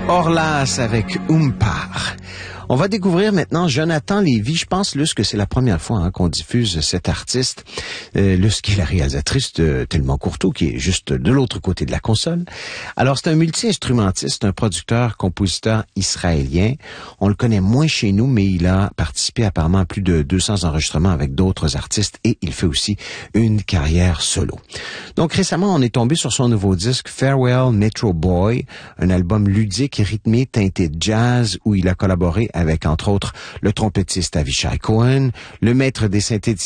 Orlas avec Umpar. On va découvrir maintenant Jonathan Lévy. Je pense, Luce, que c'est la première fois qu'on diffuse cet artiste. Luce, qui est la réalisatrice de Tellement Courteau, qui est juste de l'autre côté de la console. Alors, c'est un multi-instrumentiste, un producteur, compositeur israélien. On le connaît moins chez nous, mais il a participé apparemment à plus de 200 enregistrements avec d'autres artistes et il fait aussi une carrière solo. Donc, récemment, on est tombé sur son nouveau disque Farewell Metro Boy, un album ludique, rythmé, teinté de jazz, où il a collaboré avec, entre autres, le trompettiste Avishai Cohen, le maître des synthétiseurs